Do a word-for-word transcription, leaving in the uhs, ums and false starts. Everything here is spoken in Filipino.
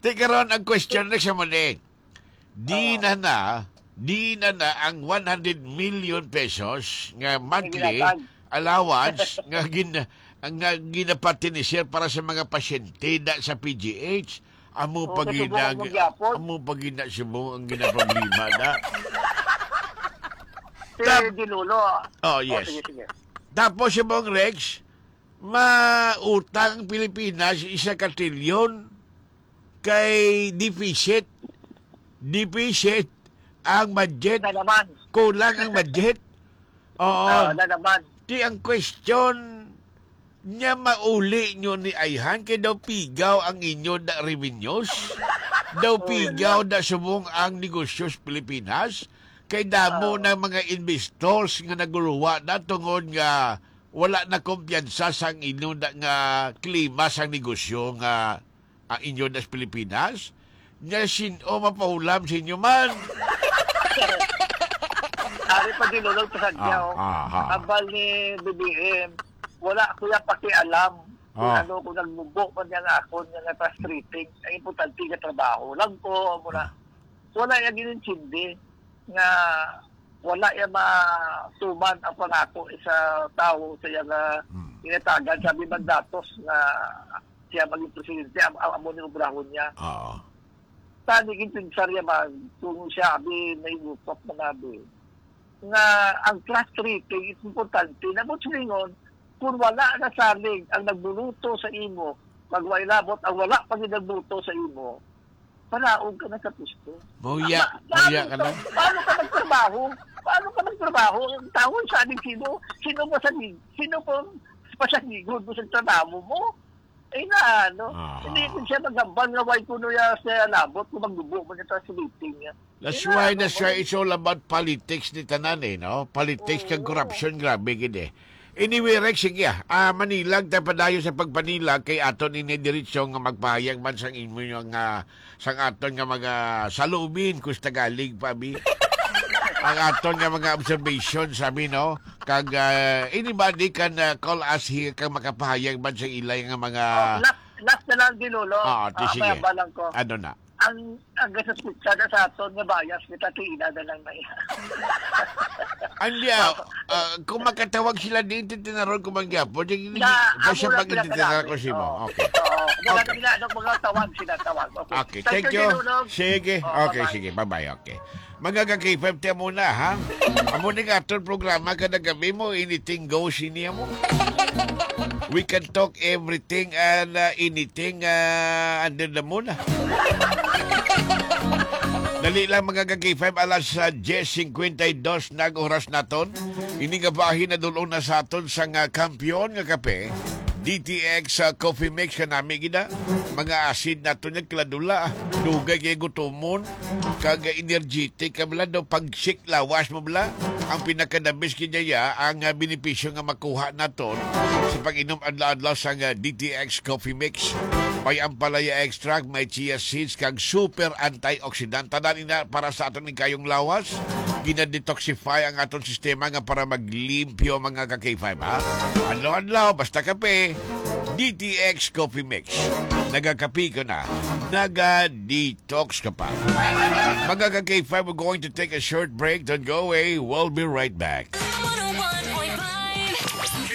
Teka ron, ang question na siya mo ni. Di Oo. na na, di na na ang one hundred million pesos nga monthly Ginatag. allowance nga gin nga ginapati ni sir para sa mga pasyente da sa P G H. Amo Oo, pagina, nasubukan mo gyapon. amo pagina sumo ang ginaproblema na. Si Tap- Dilulo. Oh, Oh, yes. sige, sige. Tapos si Bong Rex, mautang ang Pilipinas isa ka trilyon kay deficit. Deficit ang budget. Na naman. Kulang ang budget. Oo. Ah, na naman. Di ang question niya mauli nyo ni Ayhan kay daw pigaw ang inyo da revenues. Daw pigaw da subong ang negosyos Pilipinas. Kay damo Ah. ng mga investors nga naguluwa na tungod nga wala na kumpiyansa sa inyo da nga klima sa negosyo nga ang inyo das Pilipinas. Nya sino mapahulam sa inyo man. Ari pa Dilulo sa sadya. Ah, oh. ah, ah. Abal ni B B M. Wala kuya pakialam. Kung Ah. ano, kung nagbubo pa niya nga ako, niya nga frustrating. Ang importante nga trabaho lang ko. Muna. Wala yung ginintindi nga wala yung matuman ang pangako sa tao sa iya nga Hmm. inatagan sabi man datos na siya maging presidente ang ang amo ni obrahon niya. Oo. Tani gintinsarya man kung siya abi may gupot na nabi nga ang class rating is importante na mo silingon kung wala na salig ang nagbuluto sa imo pag way labot ang wala pa gid nagbuto sa imo palaog ka na sa pusto. Muya, Pa- muya ka paano na. Paano ka nagtrabaho? Paano ka nagtrabaho? Ang tawon sa ating sino? Sino mo sa sino po pa sa ligod mo sa trabaho mo? Eh na, ano? Ah. Hindi ko siya magambal na why kuno ya sa labot kung magdubo mo nito sa meeting niya. That's Eh na, why, ano, that's why it's all about politics ni tanan eh, no? Politics kag Oo. corruption, grabe gid eh. Anyway, Rex, sige ah. Manilag, tapadayo sa pagpanilag kay aton ini diretsyo nga magpahayag man sang imo yung nga sang aton nga mga salubin kusta galing pa bi. Ang aton nga mga observation sabi no kag ah, anybody can ah, call us here kag makapahayag man sa ilay nga mga Oh, last, last na lang din, Lolo. Ah, di, sige. mayabalang ko. ano na. Ang ang gasaspitsa na sa aton nga bias, kita tiina na lang na yan. Andi ah, ah, kung makatawag sila din tinaron ko mangyapo di Na, basta amo lang pag tinaron ko si mo. Okay. Oo. Mga okay. Mga mga tawag sila tawag. Okay. Okay, thank you. Dilulog. Sige, Oh, okay, bye-bye. sige. Bye-bye, okay. Magagakay five tiya muna, ha? Amo ni aton programa kada gabi mo, anything goes niya mo. We can talk everything and uh, anything uh, under the moon. ah. Dali lang magagagay five alas sa ten fifty-two nag-oras naton. Ini nga bahin na dulong na sa aton sa nga kampiyon nga kape. D T X uh, coffee mix ka namin gina. Mga acid na ito niya kiladula. Dugay kay gutumon. Kag energetic ka bala daw pag-sik lawas mo bala. Ang pinakadabis kinaya ang uh, benepisyo nga makuha naton sa pag-inom adlaw-adlaw sa uh, D T X coffee mix. May ampalaya extract, may chia seeds, kag super antioxidant. Tanan na para sa aton ni kayong lawas. Gina-detoxify ang aton sistema nga para maglimpyo mga ka K five, ha? Adlaw-adlaw, basta kape. D T X Coffee Mix. Nagakapi ka na. Naga-detox ka pa. Mga ka K five, we're going to take a short break. Don't go away. We'll be right back.